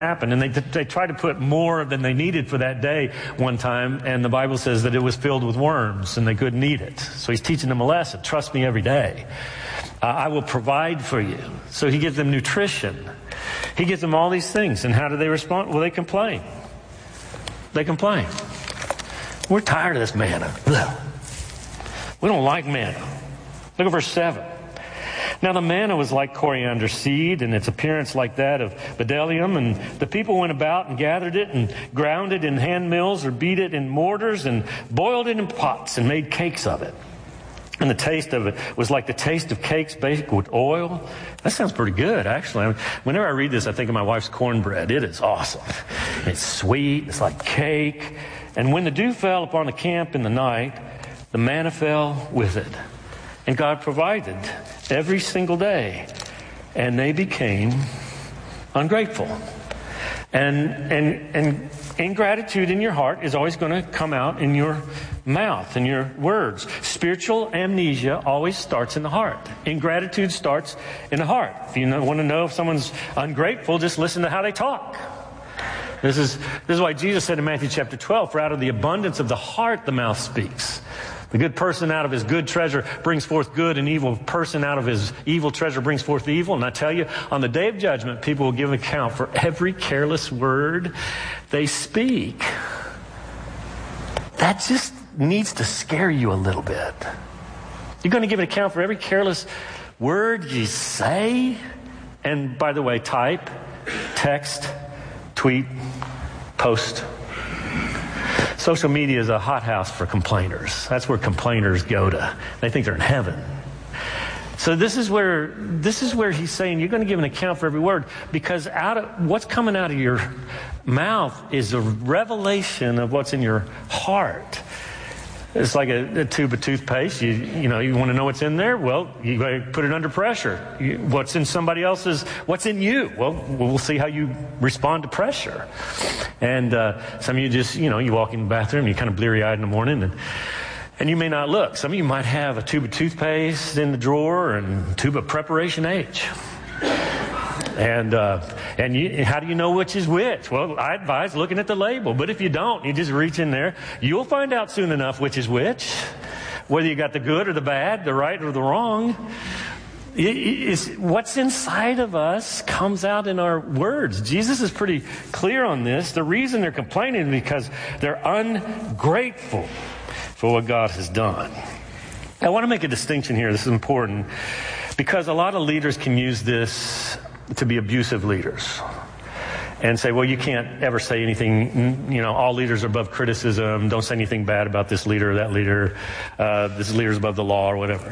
happened. And they tried to put more than they needed for that day one time, and the Bible says that it was filled with worms and they couldn't eat it. So he's teaching them a lesson. Trust me every day. I will provide for you. So he gives them nutrition. He gives them all these things. And how do they respond? Well, they complain. They complain. We're tired of this manna. We don't like manna. Look at verse 7. Now the manna was like coriander seed, and its appearance like that of bdellium. And the people went about and gathered it and ground it in hand mills or beat it in mortars and boiled it in pots and made cakes of it. And the taste of it was like the taste of cakes baked with oil. That sounds pretty good, actually. Whenever I read this, I think of my wife's cornbread. It is awesome. It's sweet. It's like cake. And when the dew fell upon the camp in the night, the manna fell with it. And God provided every single day. And they became ungrateful. And ingratitude in your heart is always going to come out in your mouth, in your words. Spiritual amnesia always starts in the heart. Ingratitude starts in the heart. If you want to know if someone's ungrateful, just listen to how they talk. This is why Jesus said in Matthew chapter 12, for out of the abundance of the heart the mouth speaks. The good person out of his good treasure brings forth good, and evil person out of his evil treasure brings forth evil. And I tell you, on the day of judgment, people will give account for every careless word they speak. That just needs to scare you a little bit. You're going to give an account for every careless word you say? And by the way, type, text, tweet, post. Social media is a hothouse for complainers. That's where complainers go to. They think they're in heaven. So this is where he's saying you're going to give an account for every word, because out of what's coming out of your mouth is a revelation of what's in your heart. It's like a tube of toothpaste. You want to know what's in there? Well, you got to put it under pressure. What's in somebody else's? What's in you? Well, we'll see how you respond to pressure. And some of you just, you walk in the bathroom, you're kind of bleary-eyed in the morning, and you may not look. Some of you might have a tube of toothpaste in the drawer and a tube of Preparation H. And how do you know which is which? Well, I advise looking at the label. But if you don't, you just reach in there. You'll find out soon enough which is which. Whether you got the good or the bad, the right or the wrong. What's inside of us comes out in our words. Jesus is pretty clear on this. The reason they're complaining is because they're ungrateful for what God has done. I want to make a distinction here. This is important, because a lot of leaders can use this to be abusive leaders and say, well, you can't ever say anything, all leaders are above criticism. Don't say anything bad about this leader or that leader. This leader's above the law or whatever.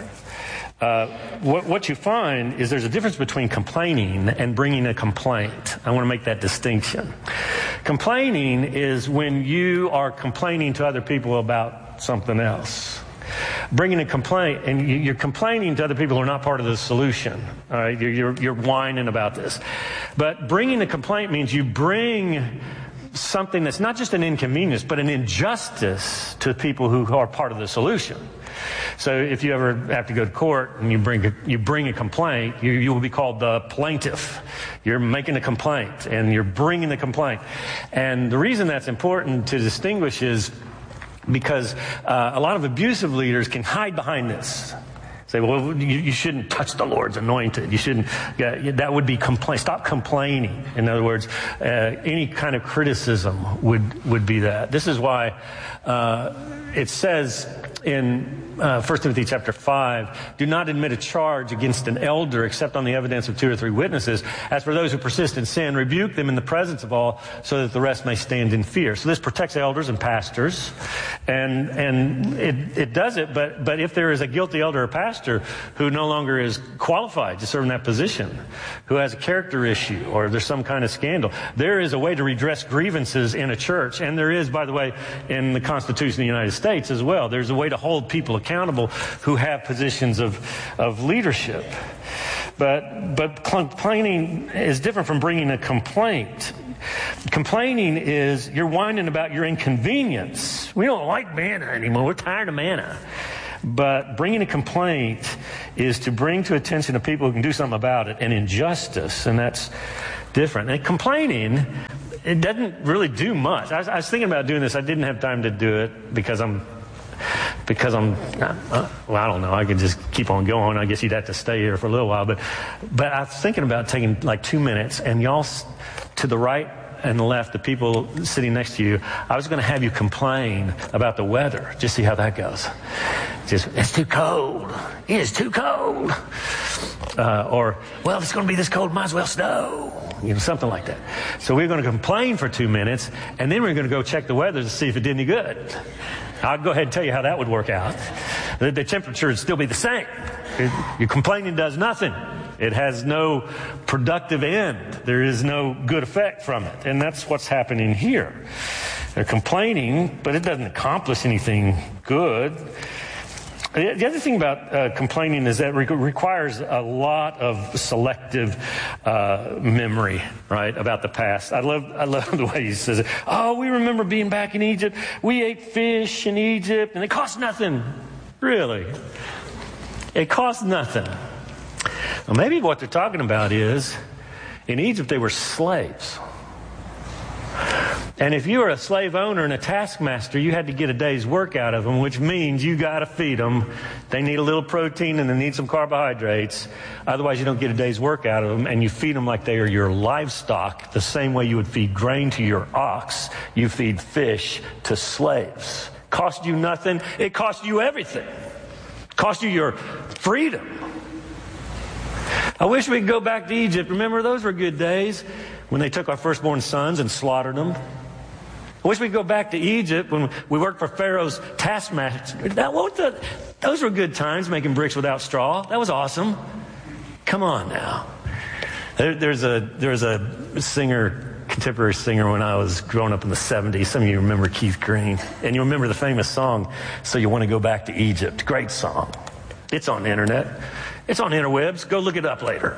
What you find is there's a difference between complaining and bringing a complaint. I want to make that distinction. Complaining is when you are complaining to other people about something else. Bringing a complaint, and you're complaining to other people who are not part of the solution. All right, you're whining about this. But bringing a complaint means you bring something that's not just an inconvenience, but an injustice to people who are part of the solution. So if you ever have to go to court and you bring a complaint, you will be called the plaintiff. You're making a complaint and you're bringing the complaint. And the reason that's important to distinguish is because a lot of abusive leaders can hide behind this. Say, well, you shouldn't touch the Lord's anointed. You shouldn't. That would be complaint. Stop complaining. In other words, any kind of criticism would be that. This is why it says in 1 Timothy chapter 5, do not admit a charge against an elder except on the evidence of 2 or 3 witnesses. As for those who persist in sin, rebuke them in the presence of all, so that the rest may stand in fear. So this protects elders and pastors, and it does it. But if there is a guilty elder or pastor who no longer is qualified to serve in that position, who has a character issue, or there's some kind of scandal, there is a way to redress grievances in a church, and there is, by the way, in the Constitution of the United States as well. There's a way to hold people accountable who have positions of leadership. But complaining is different from bringing a complaint. Complaining is you're whining about your inconvenience. We don't like manna anymore. We're tired of manna. But bringing a complaint is to bring to attention of people who can do something about it an injustice, and that's different. And complaining, it doesn't really do much. I was thinking about doing this. I didn't have time to do it because I'm, well, I don't know. I could just keep on going. I guess you'd have to stay here for a little while. But I was thinking about taking like 2 minutes, and y'all to the right and the left, the people sitting next to you, I was going to have you complain about the weather. Just see how that goes. It's too cold. It is too cold. Or, well, if it's going to be this cold, might as well snow. Something like that. So we're going to complain for 2 minutes, and then we're going to go check the weather to see if it did any good. I'll go ahead and tell you how that would work out. The temperature would still be the same. Your complaining does nothing. It has no productive end. There is no good effect from it. And that's what's happening here. They're complaining, but it doesn't accomplish anything good. The other thing about complaining is that it requires a lot of selective memory, right, about the past. I love the way he says it. Oh, we remember being back in Egypt. We ate fish in Egypt, and it cost nothing. Really. It cost nothing. Well, maybe what they're talking about is, in Egypt, they were slaves. And if you were a slave owner and a taskmaster, you had to get a day's work out of them, which means you got to feed them. They need a little protein and they need some carbohydrates. Otherwise, you don't get a day's work out of them, and you feed them like they are your livestock, the same way you would feed grain to your ox. You feed fish to slaves. Cost you nothing. It cost you everything. It cost you your freedom. I wish we could go back to Egypt. Remember, those were good days when they took our firstborn sons and slaughtered them. I wish we could go back to Egypt when we worked for Pharaoh's taskmaster. Those were good times, making bricks without straw. That was awesome. Come on now. There's a singer, contemporary singer, when I was growing up in the 70s. Some of you remember Keith Green. And you remember the famous song, So You Want to Go Back to Egypt. Great song. It's on the internet. It's on interwebs. Go look it up later.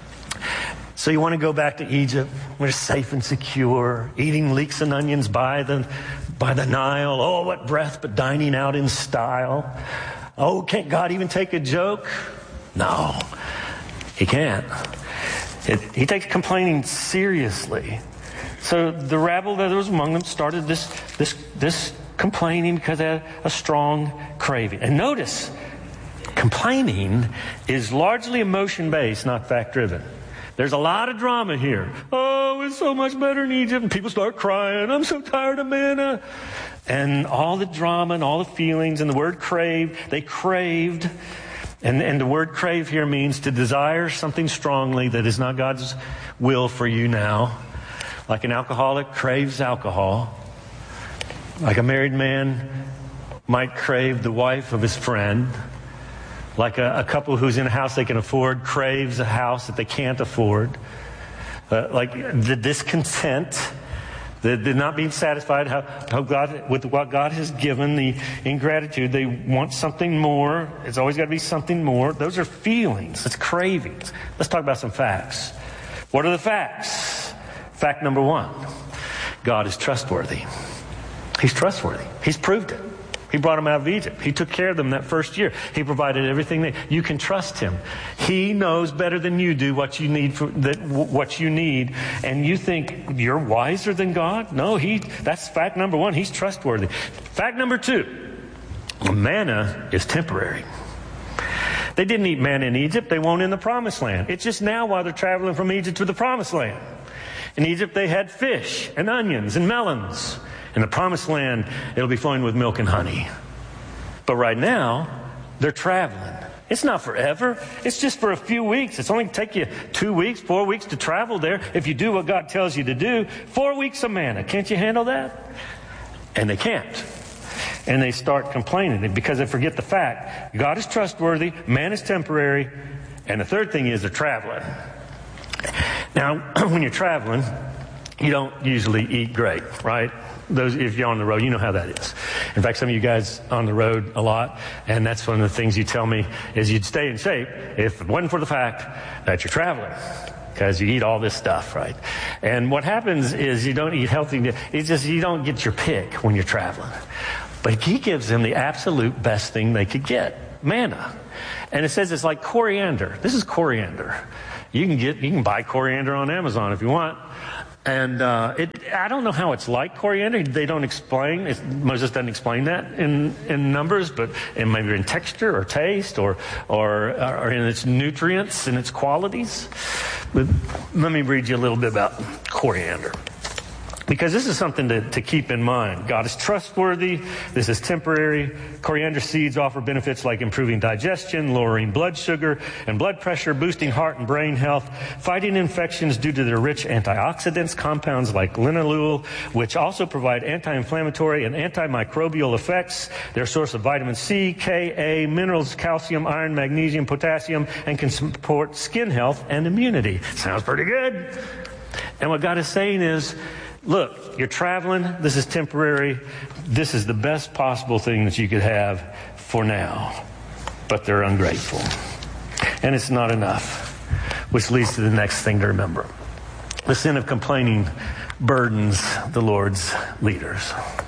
So you want to go back to Egypt? We're safe and secure, eating leeks and onions by the Nile. Oh, what breath, but dining out in style. Oh, can't God even take a joke? No, he can't. He takes complaining seriously. So the rabble that was among them started this complaining because they had a strong craving. And notice, complaining is largely emotion-based, not fact-driven. There's a lot of drama here. Oh, it's so much better in Egypt. And people start crying. I'm so tired of manna. And all the drama and all the feelings and the word crave, they craved. And the word crave here means to desire something strongly that is not God's will for you now. Like an alcoholic craves alcohol. Like a married man might crave the wife of his friend. Like a couple who's in a house they can afford craves a house that they can't afford. Like the discontent, the not being satisfied with what God has given, the ingratitude. They want something more. It's always got to be something more. Those are feelings. It's cravings. Let's talk about some facts. What are the facts? Fact number one, God is trustworthy. He's trustworthy. He's proved it. He brought them out of Egypt. He took care of them that first year. He provided everything. You can trust him. He knows better than you do what you need. And you think you're wiser than God? No, that's fact number one. He's trustworthy. Fact number two, manna is temporary. They didn't eat manna in Egypt. They won't in the promised land. It's just now while they're traveling from Egypt to the promised land. In Egypt, they had fish and onions and melons. In the promised land, it'll be flowing with milk and honey. But right now, they're traveling. It's not forever. It's just for a few weeks. It's only take you 2 weeks, 4 weeks to travel there. If you do what God tells you to do, 4 weeks of manna. Can't you handle that? And they can't. And they start complaining because they forget the fact. God is trustworthy. Man is temporary. And the third thing is they're traveling. Now, when you're traveling, you don't usually eat great, right? If you're on the road, you know how that is. In fact, some of you guys on the road a lot, and that's one of the things you tell me is you'd stay in shape if it wasn't for the fact that you're traveling, because you eat all this stuff, right? And what happens is you don't eat healthy. It's just you don't get your pick when you're traveling. But he gives them the absolute best thing they could get, manna. And it says it's like coriander. This is coriander. You can buy coriander on Amazon if you want. And I don't know how it's like coriander. They don't explain. Moses doesn't explain that in numbers, but maybe in texture or taste or in its nutrients and its qualities. But let me read you a little bit about coriander, because this is something to keep in mind. God is trustworthy. This is temporary. Coriander seeds offer benefits like improving digestion, lowering blood sugar and blood pressure, boosting heart and brain health, fighting infections due to their rich antioxidants, compounds like linalool, which also provide anti-inflammatory and antimicrobial effects. They're a source of vitamin C, K, A, minerals, calcium, iron, magnesium, potassium, and can support skin health and immunity. Sounds pretty good. And what God is saying is, look, you're traveling. This is temporary. This is the best possible thing that you could have for now. But they're ungrateful. And it's not enough. Which leads to the next thing to remember. The sin of complaining burdens the Lord's leaders.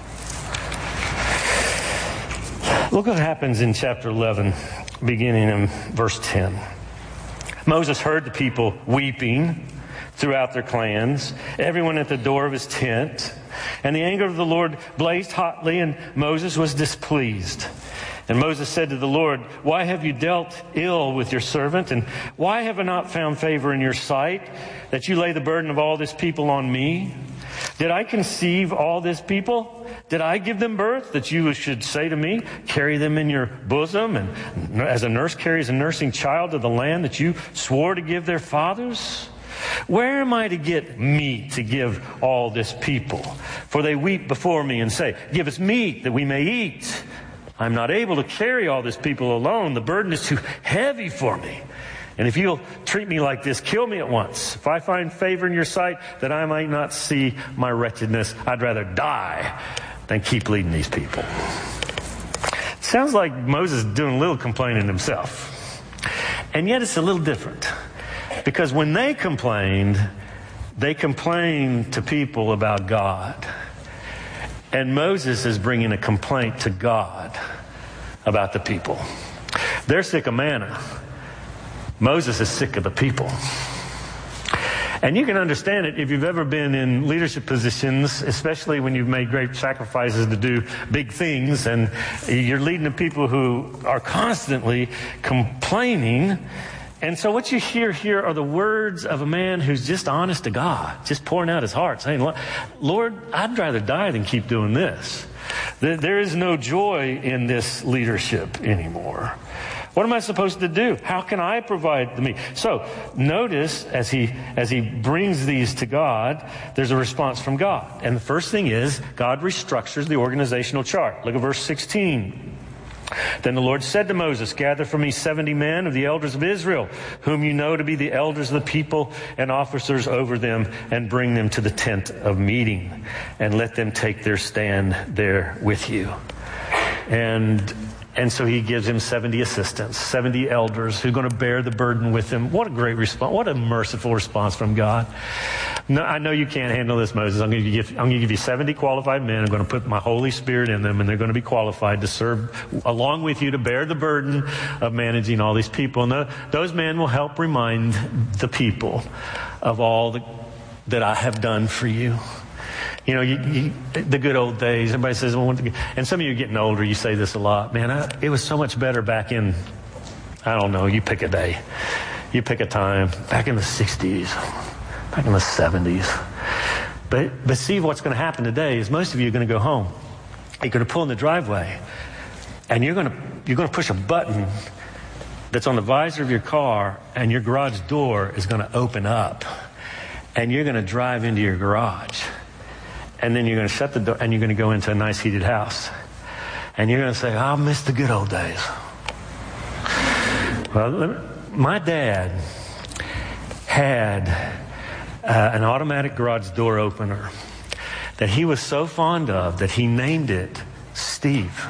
Look what happens in chapter 11, beginning in verse 10. Moses heard the people weeping throughout their clans, everyone at the door of his tent. And the anger of the Lord blazed hotly, and Moses was displeased. And Moses said to the Lord, "Why have you dealt ill with your servant? And why have I not found favor in your sight, that you lay the burden of all this people on me? Did I conceive all this people? Did I give them birth, that you should say to me, carry them in your bosom, and as a nurse carries a nursing child to the land that you swore to give their fathers? Where am I to get meat to give all this people? For they weep before me and say, 'Give us meat that we may eat.' I'm not able to carry all this people alone. The burden is too heavy for me. And if you'll treat me like this, kill me at once. If I find favor in your sight, that I might not see my wretchedness, I'd rather die than keep leading these people." Sounds like Moses is doing a little complaining himself. And yet it's a little different. Because when they complained to people about God. And Moses is bringing a complaint to God about the people. They're sick of manna. Moses is sick of the people. And you can understand it if you've ever been in leadership positions, especially when you've made great sacrifices to do big things, and you're leading the people who are constantly complaining. And so what you hear here are the words of a man who's just honest to God, just pouring out his heart, saying, "Lord, I'd rather die than keep doing this. There is no joy in this leadership anymore. What am I supposed to do? How can I provide the meat?" So notice as he brings these to God, there's a response from God. And the first thing is God restructures the organizational chart. Look at verse 16. Then the Lord said to Moses, "Gather for me 70 men of the elders of Israel, whom you know to be the elders of the people and officers over them, and bring them to the tent of meeting, and let them take their stand there with you." And so he gives him 70 assistants, 70 elders who are going to bear the burden with him. What a great response. What a merciful response from God. No, I know you can't handle this, Moses. I'm going to give you 70 qualified men. I'm going to put my Holy Spirit in them, and they're going to be qualified to serve along with you to bear the burden of managing all these people. And those men will help remind the people of all that I have done for you. You know, the good old days. Everybody says, and some of you are getting older, you say this a lot. Man, it was so much better back in, I don't know, you pick a day. You pick a time. Back in the 60s. Back in the 70s. But see, what's going to happen today is most of you are going to go home. You're going to pull in the driveway. And you're going to push a button that's on the visor of your car, and your garage door is going to open up. And you're going to drive into your garage. And then you're going to shut the door, and you're going to go into a nice heated house. And you're going to say, "I'll miss the good old days." Well, my dad had an automatic garage door opener that he was so fond of that he named it Steve.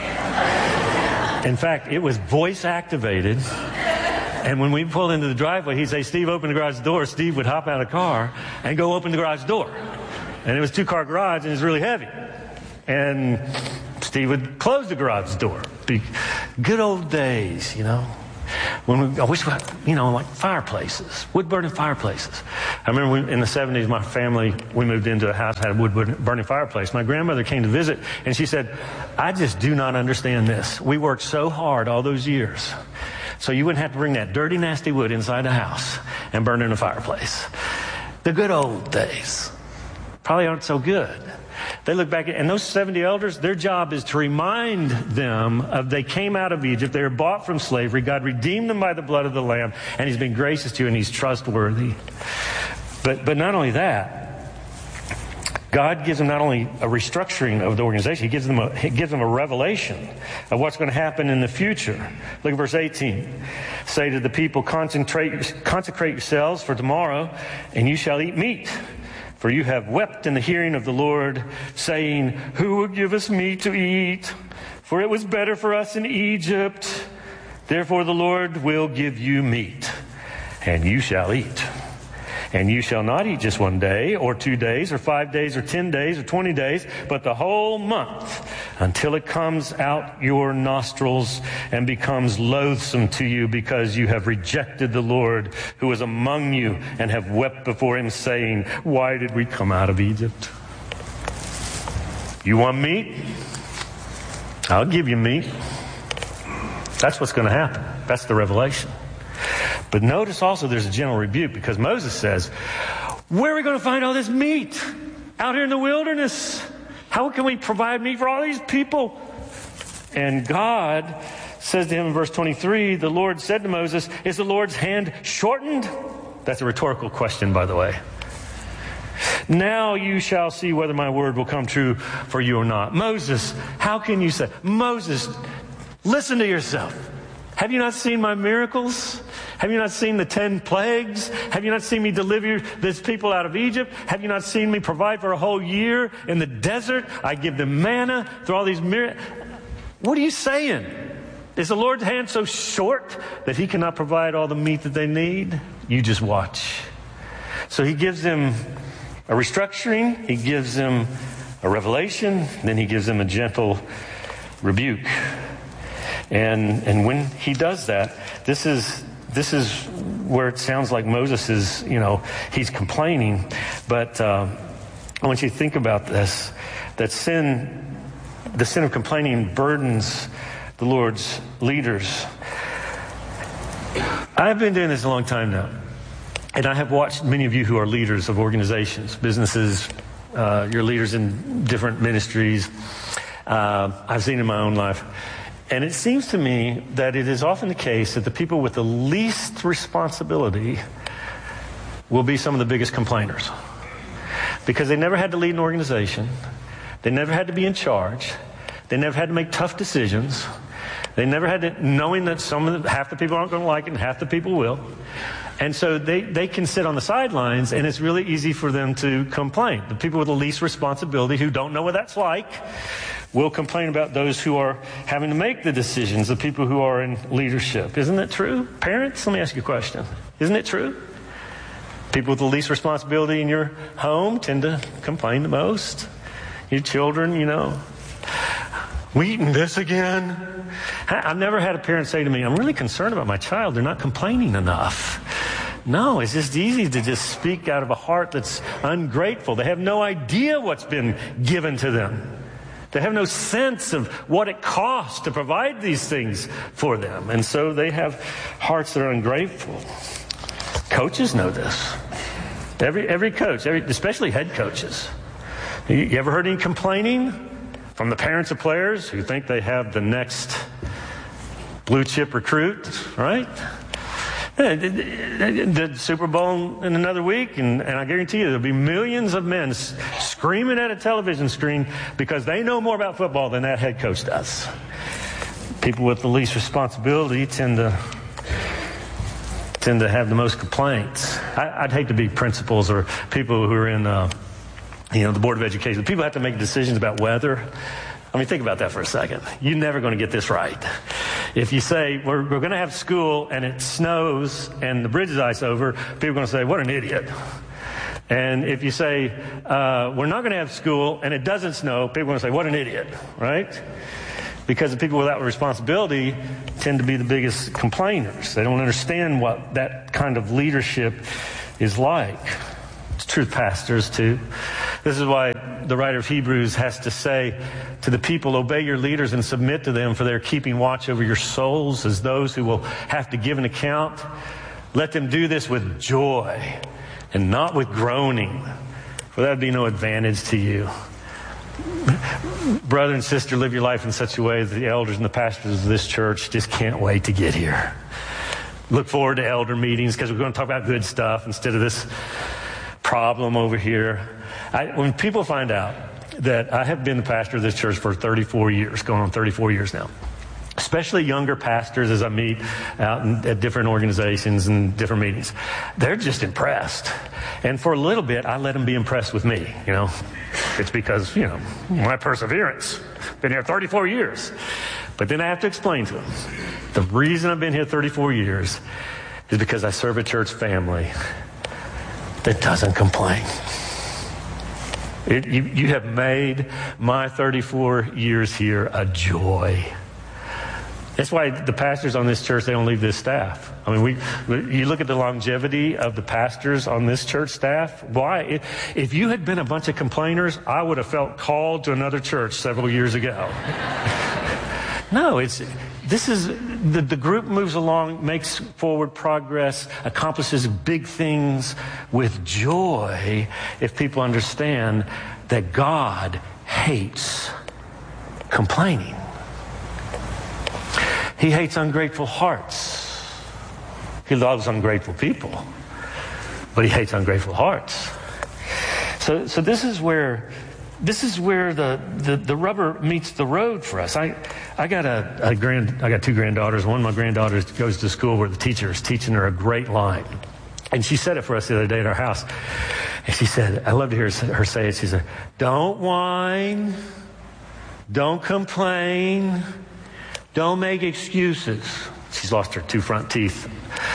In fact, it was voice activated. And when we pulled into the driveway, he'd say, "Steve, open the garage door." Steve would hop out of the car and go open the garage door. And it was a 2-car garage, and it was really heavy. And Steve would close the garage door. Good old days, you know. I wish we had, like fireplaces, wood-burning fireplaces. I remember in the 70s, my family, we moved into a house that had a wood-burning fireplace. My grandmother came to visit, and she said, I just do not understand this. We worked so hard all those years, so you wouldn't have to bring that dirty, nasty wood inside the house and burn it in a fireplace. The good old days probably aren't so good. They look back and those 70 elders, their job is to remind them of they came out of Egypt. They were bought from slavery. God redeemed them by the blood of the Lamb, and he's been gracious to you, and he's trustworthy. But not only that, God gives them not only a restructuring of the organization, he gives them a revelation of what's going to happen in the future. Look at verse 18. Say to the people, consecrate yourselves for tomorrow, and you shall eat meat. For you have wept in the hearing of the Lord, saying, who will give us meat to eat? For it was better for us in Egypt. Therefore the Lord will give you meat, and you shall eat. And you shall not eat just 1 day, or 2 days, or 5 days, or 10 days, or 20 days, but the whole month, until it comes out your nostrils and becomes loathsome to you, because you have rejected the Lord who is among you, and have wept before him, saying, why did we come out of Egypt? You want meat? I'll give you meat. That's what's going to happen. That's the revelation. But notice also there's a gentle rebuke, because Moses says, where are we going to find all this meat? Out here in the wilderness. How can we provide meat for all these people? And God says to him in verse 23, the Lord said to Moses, is the Lord's hand shortened? That's a rhetorical question, by the way. Now you shall see whether my word will come true for you or not. Moses, how can you say? Moses, listen to yourself. Have you not seen my miracles? Have you not seen the 10 plagues? Have you not seen me deliver this people out of Egypt? Have you not seen me provide for a whole year in the desert? I give them manna through all these miracles. What are you saying? Is the Lord's hand so short that he cannot provide all the meat that they need? You just watch. So he gives them a restructuring. He gives them a revelation. Then he gives them a gentle rebuke. And when he does that, this is where it sounds like Moses is, he's complaining. But I want you to think about this, that the sin of complaining burdens the Lord's leaders. I've been doing this a long time now. And I have watched many of you who are leaders of organizations, businesses, you're leaders in different ministries. I've seen it in my own life. And it seems to me that it is often the case that the people with the least responsibility will be some of the biggest complainers. Because they never had to lead an organization. They never had to be in charge. They never had to make tough decisions. They never had to, knowing that half the people aren't going to like it and half the people will. And so they can sit on the sidelines, and it's really easy for them to complain. The people with the least responsibility, who don't know what that's like, will complain about those who are having to make the decisions, the people who are in leadership. Isn't that true? Parents, let me ask you a question. Isn't it true? People with the least responsibility in your home tend to complain the most. Your children, we eating this again? I've never had a parent say to me, I'm really concerned about my child. They're not complaining enough. No, it's just easy to just speak out of a heart that's ungrateful. They have no idea what's been given to them. They have no sense of what it costs to provide these things for them. And so they have hearts that are ungrateful. Coaches know this. Every coach, especially head coaches. You ever heard any complaining from the parents of players who think they have the next blue chip recruit, right? The Super Bowl in another week, and I guarantee you there'll be millions of men screaming at a television screen because they know more about football than that head coach does. People with the least responsibility tend to have the most complaints. I'd hate to be principals or people who are in the Board of Education. People have to make decisions about weather. I mean, think about that for a second. You're never going to get this right. If you say, we're going to have school and it snows and the bridge is ice over, people are going to say, what an idiot. And if you say, we're not going to have school and it doesn't snow, people are going to say, what an idiot, right? Because the people without responsibility tend to be the biggest complainers. They don't understand what that kind of leadership is like. It's true of pastors too. This is why the writer of Hebrews has to say to the people, obey your leaders and submit to them, for they're keeping watch over your souls as those who will have to give an account. Let them do this with joy and not with groaning, for that would be no advantage to you. Brother and sister, live your life in such a way that the elders and the pastors of this church just can't wait to get here. Look forward to elder meetings because we're going to talk about good stuff instead of this problem over here. When people find out that I have been the pastor of this church for 34 years, going on 34 years now, especially younger pastors as I meet out at different organizations and different meetings, they're just impressed. And for a little bit, I let them be impressed with me, you know. It's because, you know, my perseverance. Been here 34 years. But then I have to explain to them, the reason I've been here 34 years is because I serve a church family that doesn't complain. You have made my 34 years here a joy. That's why the pastors on this church, they don't leave this staff. I mean, you look at the longevity of the pastors on this church staff. Why? If you had been a bunch of complainers, I would have felt called to another church several years ago. No, the group moves along, makes forward progress, accomplishes big things with joy if people understand that God hates complaining. He hates ungrateful hearts. He loves ungrateful people, but he hates ungrateful hearts. So this is where the rubber meets the road for us. I got two granddaughters. One of my granddaughters goes to school where the teacher is teaching her a great line, and she said it for us the other day at our house. And she said, I love to hear her say it. She said, "Don't whine, don't complain, don't make excuses." She's lost her 2 front teeth.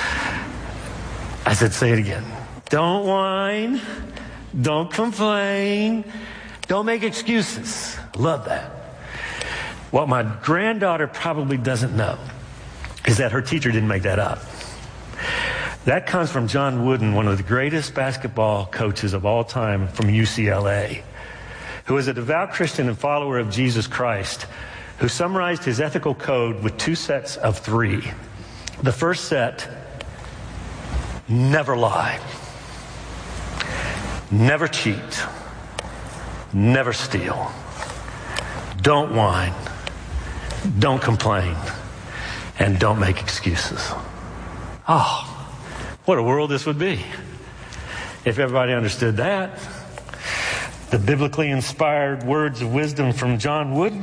I said, say it again. Don't whine, don't complain, don't make excuses. Love that. What my granddaughter probably doesn't know is that her teacher didn't make that up. That comes from John Wooden, one of the greatest basketball coaches of all time from UCLA, who is a devout Christian and follower of Jesus Christ, who summarized his ethical code with 2 sets of 3. The first set, never lie, never cheat, never steal, don't whine, don't complain, and don't make excuses. Oh, what a world this would be if everybody understood that. The biblically inspired words of wisdom from John Wooden.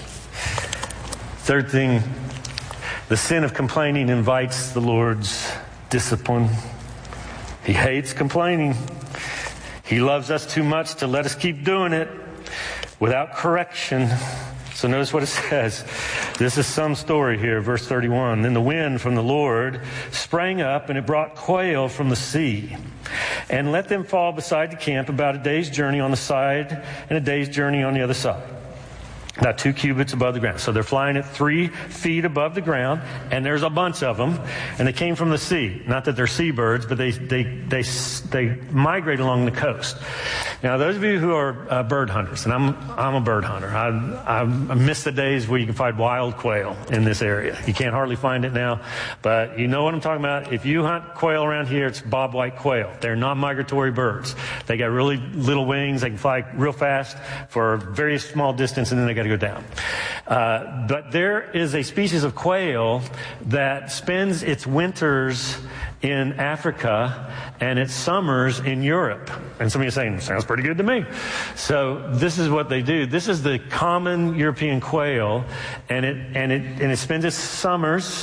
Third thing, the sin of complaining invites the Lord's discipline. He hates complaining. He loves us too much to let us keep doing it without correction. So notice what it says. This is some story here, verse 31. Then the wind from the Lord sprang up, and it brought quail from the sea, and let them fall beside the camp about a day's journey on the side and a day's journey on the other side, about 2 cubits above the ground. So they're flying at 3 feet above the ground, and there's a bunch of them, and they came from the sea. Not that they're seabirds, but they migrate along the coast. Now, those of you who are bird hunters, and I'm a bird hunter. I miss the days where you can find wild quail in this area. You can't hardly find it now, but you know what I'm talking about. If you hunt quail around here, it's bobwhite quail. They're not migratory birds. They got really little wings. They can fly real fast for a very small distance, and then they got to go down. But there is a species of quail that spends its winters in Africa and its summers in Europe. And some of you are saying, sounds pretty good to me. So this is what they do. This is the common European quail, and it spends its summers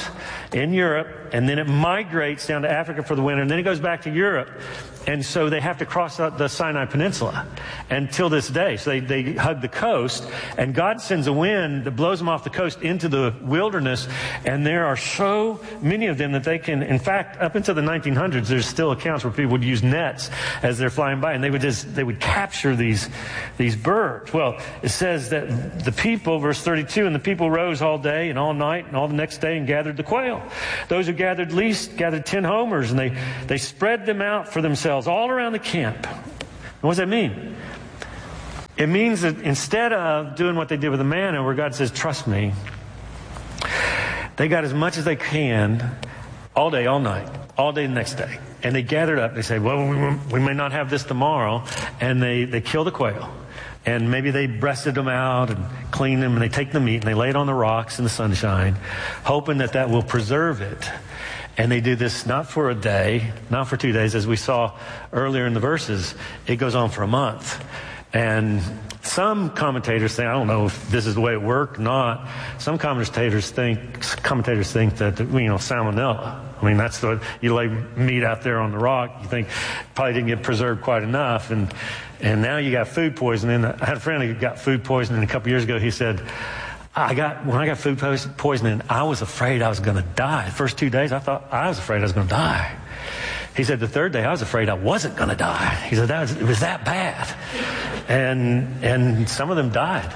in Europe, and then it migrates down to Africa for the winter, and then it goes back to Europe. And so they have to cross out the Sinai Peninsula until this day. So they hug the coast, and God sends a wind that blows them off the coast into the wilderness. And there are so many of them that they can, in fact, up into the 1900s, there's still accounts where people would use nets as they're flying by, and they would capture these birds. Well, it says that the people, verse 32, and the people rose all day and all night and all the next day and gathered the quail. Those who gathered least gathered 10 homers, and they spread them out for themselves all around the camp. And what does that mean? It means that instead of doing what they did with the manna, where God says, trust me, they got as much as they can all day, all night, all day the next day. And they gathered up. They say, well, we may not have this tomorrow. And they kill the quail. And maybe they breasted them out and clean them, and they take the meat and they lay it on the rocks in the sunshine, hoping that will preserve it. And they do this not for a day, not for 2 days, as we saw earlier in the verses. It goes on for a month. And some commentators say, I don't know if this is the way it worked or not. Some commentators think that, salmonella. I mean, that's you lay meat out there on the rock, you think probably didn't get preserved quite enough. And now you got food poisoning. I had a friend who got food poisoning a couple years ago. He said, when I got food poisoning, I was afraid I was going to die. The first 2 days, I thought I was afraid I was going to die. He said the third day, I was afraid I wasn't going to die. He said it was that bad. And some of them died.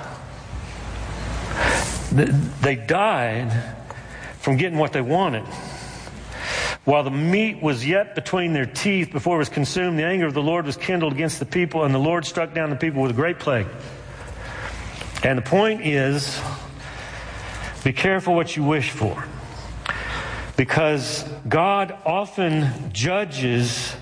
They died from getting what they wanted. While the meat was yet between their teeth before it was consumed, the anger of the Lord was kindled against the people, and the Lord struck down the people with a great plague. And the point is, be careful what you wish for. Because God often judges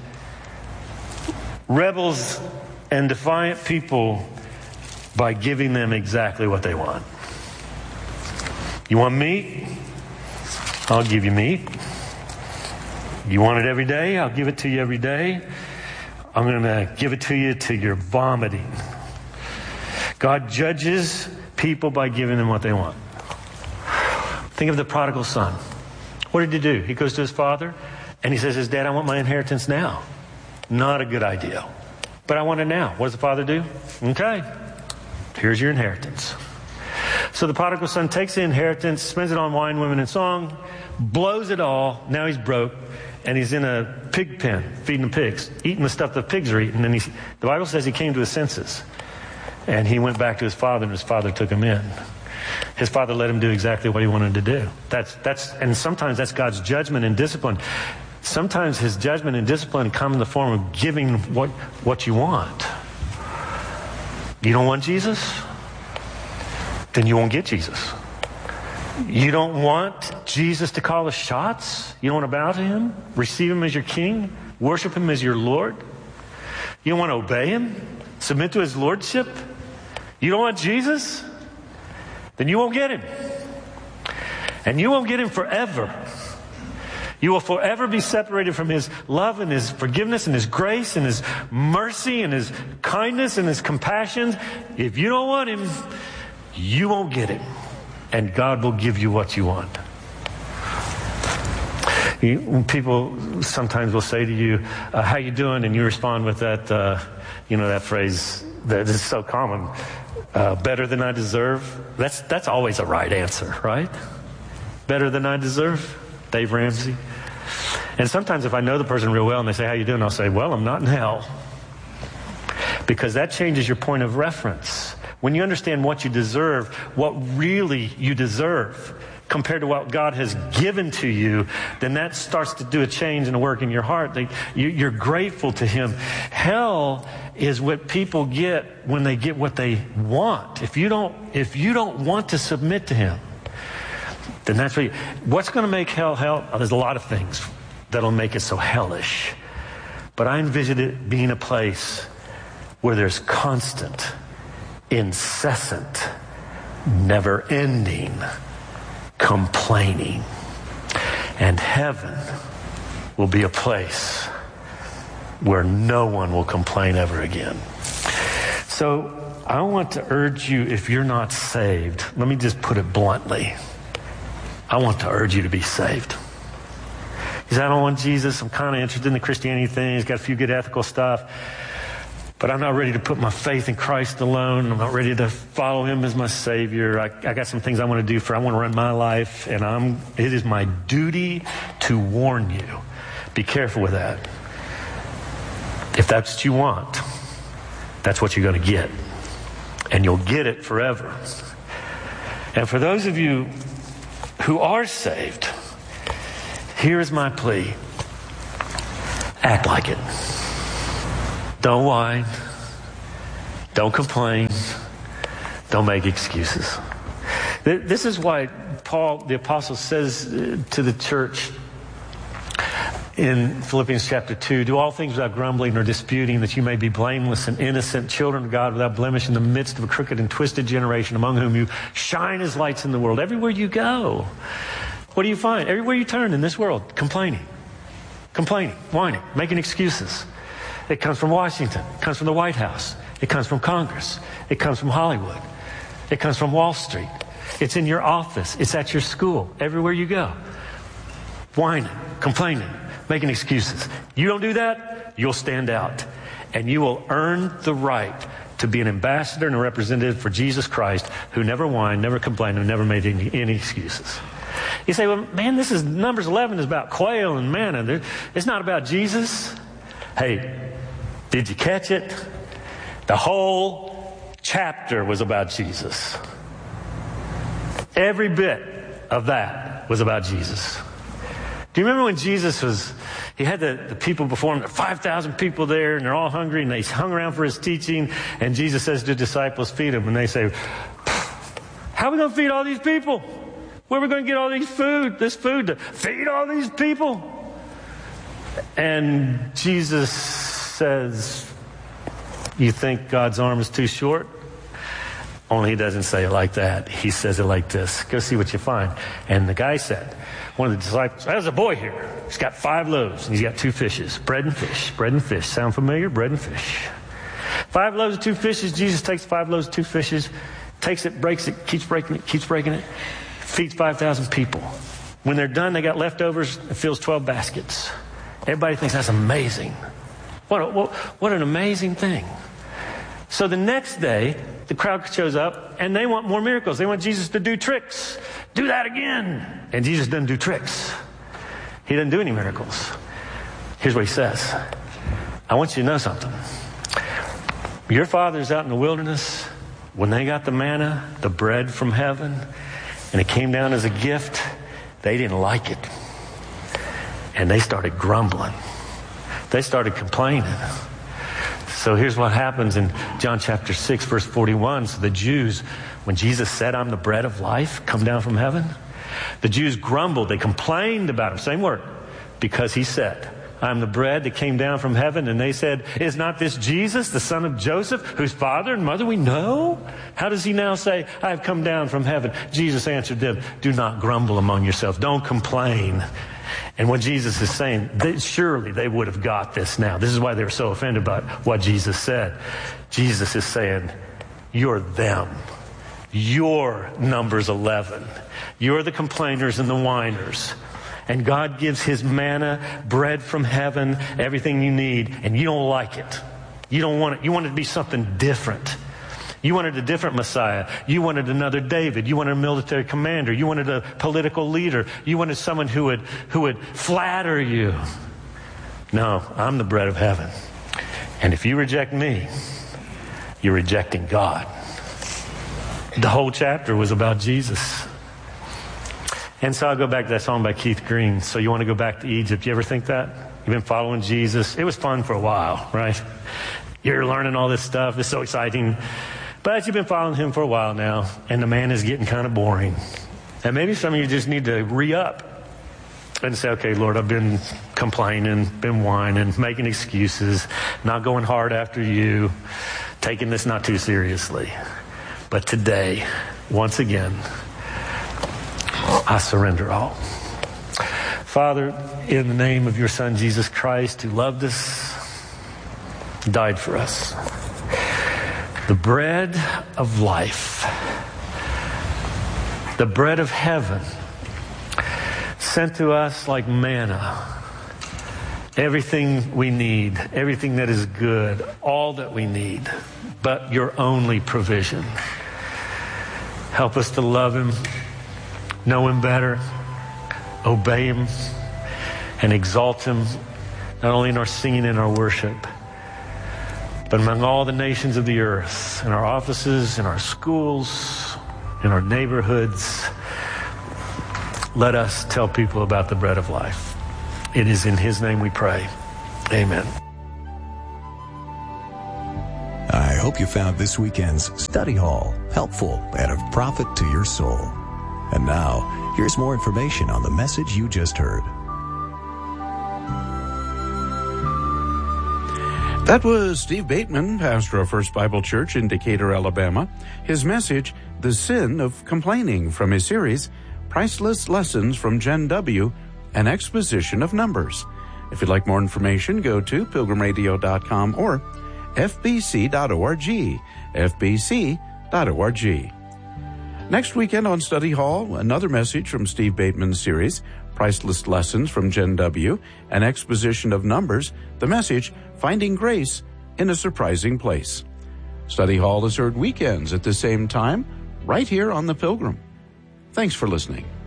rebels and defiant people by giving them exactly what they want. You want meat? I'll give you meat. You want it every day? I'll give it to you every day. I'm going to give it to you till you're vomiting. God judges people by giving them what they want. Think of the prodigal son. What did he do? He goes to his father and he says, Dad, I want my inheritance now. Not a good idea. But I want it now. What does the father do? Okay, here's your inheritance. So the prodigal son takes the inheritance, spends it on wine, women, and song, blows it all. Now he's broke, and he's in a pig pen, feeding the pigs, eating the stuff the pigs are eating. And the Bible says he came to his senses, and he went back to his father, and his father took him in. His father let him do exactly what he wanted to do. And sometimes that's God's judgment and discipline. Sometimes his judgment and discipline come in the form of giving what you want. You don't want Jesus? Then you won't get Jesus. You don't want Jesus to call the shots? You don't want to bow to him? Receive him as your king? Worship him as your Lord? You don't want to obey him? Submit to his lordship? You don't want Jesus? Then you won't get him. And you won't get him forever. You will forever be separated from his love and his forgiveness and his grace and his mercy and his kindness and his compassion. If you don't want him, you won't get him. And God will give you what you want. People sometimes will say to you, how you doing? And you respond with that, that phrase that is so common. Better than I deserve. That's always a right answer, right? Better than I deserve. Dave Ramsey. And sometimes if I know the person real well and they say, how you doing? I'll say, well, I'm not in hell. Because that changes your point of reference. When you understand what you deserve, what really you deserve, compared to what God has given to you, then that starts to do a change and a work in your heart. You're grateful to him. Hell is what people get when they get what they want. If you don't want to submit to him, then that's what's going to make hell? There's a lot of things that'll make it so hellish. But I envision it being a place where there's constant, incessant, never-ending complaining. And heaven will be a place where no one will complain ever again. So I want to urge you, if you're not saved, let me just put it bluntly. I want to urge you to be saved. He said, I don't want Jesus. I'm kind of interested in the Christianity thing. He's got a few good ethical stuff. But I'm not ready to put my faith in Christ alone. I'm not ready to follow him as my Savior. I got some things I want to do. I want to run my life. And it is my duty to warn you. Be careful with that. If that's what you want, that's what you're going to get. And you'll get it forever. And for those of you who are saved, here is my plea. Act like it. Don't whine. Don't complain. Don't make excuses. This is why Paul, the apostle, says to the church in Philippians chapter 2, do all things without grumbling or disputing, that you may be blameless and innocent, children of God without blemish in the midst of a crooked and twisted generation, among whom you shine as lights in the world. Everywhere you go, what do you find? Everywhere you turn in this world, complaining, whining, making excuses. It comes from Washington. It comes from the White House. It comes from Congress. It comes from Hollywood. It comes from Wall Street. It's in your office. It's at your school. Everywhere you go. Whining, complaining, making excuses. You don't do that, you'll stand out. And you will earn the right to be an ambassador and a representative for Jesus Christ, who never whined, never complained, who never made any excuses. You say, well, man, this is Numbers 11 is about quail and manna. It's not about Jesus. Hey, did you catch it? The whole chapter was about Jesus. Every bit of that was about Jesus. Do you remember when Jesus he had the people before him, there are 5,000 people there, and they're all hungry, and they hung around for his teaching, and Jesus says to the disciples, feed them. And they say, how are we going to feed all these people? Where are we going to get all this food to feed all these people? And Jesus says, you think God's arm is too short? Only he doesn't say it like that. He says it like this. Go see what you find. And the guy said, one of the disciples, there's a boy here. He's got 5 loaves and he's got 2 fishes. Bread and fish. Bread and fish. Sound familiar? Bread and fish. 5 loaves and 2 fishes. Jesus takes 5 loaves and 2 fishes, takes it, breaks it, keeps breaking it, feeds 5,000 people. When they're done, they got leftovers. It fills 12 baskets. Everybody thinks that's amazing. What an amazing thing. So the next day, the crowd shows up and they want more miracles. They want Jesus to do tricks. Do that again. And Jesus doesn't do tricks. He doesn't do any miracles. Here's what he says. I want you to know something. Your fathers out in the wilderness, when they got the manna, the bread from heaven, and it came down as a gift, they didn't like it. And they started grumbling. They started complaining. So here's what happens in John chapter 6, verse 41. So the Jews, when Jesus said, I'm the bread of life, come down from heaven, the Jews grumbled. They complained about him, same word, because he said, I'm the bread that came down from heaven. And they said, is not this Jesus, the son of Joseph, whose father and mother we know? How does he now say, I have come down from heaven? Jesus answered them, do not grumble among yourselves. Don't complain. And what Jesus is saying, surely they would have got this now. This is why they were so offended by what Jesus said. Jesus is saying, you're them. You're Numbers 11. You're the complainers and the whiners. And God gives his manna, bread from heaven, everything you need, and you don't like it. You don't want it. You want it to be something different. You wanted a different Messiah. You wanted another David. You wanted a military commander. You wanted a political leader. You wanted someone who would flatter you. No, I'm the bread of heaven. And if you reject me, you're rejecting God. The whole chapter was about Jesus. And so I'll go back to that song by Keith Green. So you want to go back to Egypt. You ever think that? You've been following Jesus. It was fun for a while, right? You're learning all this stuff. It's so exciting. But you've been following him for a while now, and the man is getting kind of boring. And maybe some of you just need to re-up and say, okay, Lord, I've been complaining, been whining, making excuses, not going hard after you, taking this not too seriously. But today, once again, I surrender all. Father, in the name of your Son, Jesus Christ, who loved us, died for us, the bread of life, the bread of heaven, sent to us like manna. Everything we need, everything that is good, all that we need, but your only provision. Help us to love him, know him better, obey him, and exalt him, not only in our singing and our worship, but among all the nations of the earth, in our offices, in our schools, in our neighborhoods. Let us tell people about the bread of life. It is in his name we pray. Amen. I hope you found this weekend's study hall helpful and of profit to your soul. And now, here's more information on the message you just heard. That was Steve Bateman, pastor of First Bible Church in Decatur, Alabama. His message, The Sin of Complaining, from his series, Priceless Lessons from Gen W, an Exposition of Numbers. If you'd like more information, go to pilgrimradio.com or fbc.org, fbc.org. Next weekend on Study Hall, another message from Steve Bateman's series, Priceless Lessons from Gen W, an Exposition of Numbers, the message, Finding Grace in a Surprising Place. Study Hall is heard weekends at the same time, right here on The Pilgrim. Thanks for listening.